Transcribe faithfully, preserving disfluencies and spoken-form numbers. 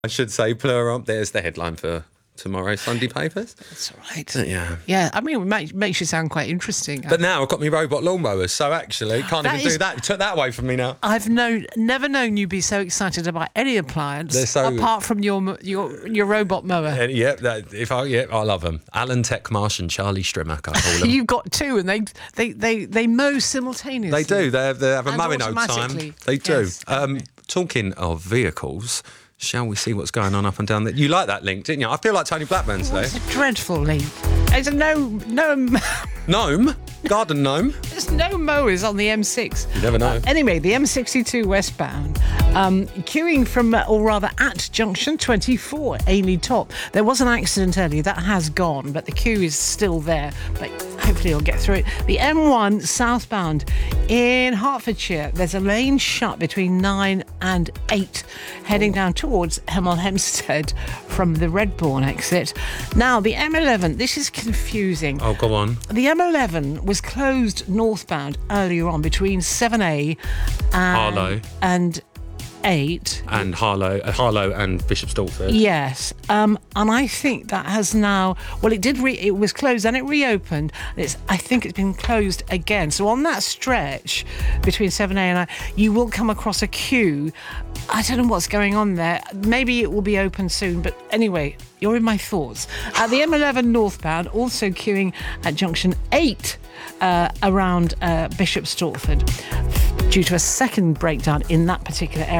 I should say plural. There's the headline for tomorrow's Sunday papers. That's all right. Yeah. Yeah, I mean, it makes, makes you sound quite interesting. But now I've got my robot lawnmowers, so actually can't That even is- do that. You took that away from me now. I've known, never known you be so excited about any appliance They're so- apart from your mo- your your robot mower. Uh, yeah, that, if I yeah, I love them. Alan Tech Marsh and Charlie Strimmack, I call them. You've got two, and they they they, they mow simultaneously. They do. They have, they have a And mowing over time. automatically. They do. Yes. Um, talking of vehicles, shall we see what's going on up and down there? You like that link, didn't you? I feel like Tony Blackburn today. It's a dreadful link. There's no no Gnome? Garden gnome? there's no mowers on the M six. You never know. Uh, anyway, the M sixty-two westbound, um, queuing from, uh, or rather at junction twenty-four, Ainley Top. There was an accident earlier that has gone, but the queue is still there. But hopefully you'll get through it. The M one southbound in Hertfordshire, there's a lane shut between nine and eight, heading down towards Hemel Hempstead from the Redbourne exit. Now, the M eleven, this is confusing. Oh, go on. The M eleven was closed northbound earlier on between seven A and, Harlow. and eight. And Harlow, uh, Harlow and Bishop Stortford. Yes, um, and I think that has now. Well, it did. Re- it was closed, and it reopened. It's. I think it's been closed again. So on that stretch between seven A and nine, you will come across a queue. I don't know what's going on there. Maybe it will be open soon. But anyway, you're in my thoughts. At the M eleven northbound, also queuing at junction eight uh, around uh, Bishop Stortford, due to a second breakdown in that particular area.